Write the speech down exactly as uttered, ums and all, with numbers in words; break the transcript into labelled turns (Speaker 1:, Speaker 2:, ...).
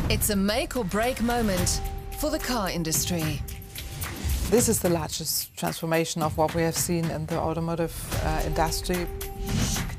Speaker 1: It's a make or break moment for the car industry.
Speaker 2: This is the largest transformation of what we have seen in the automotive uh, industry.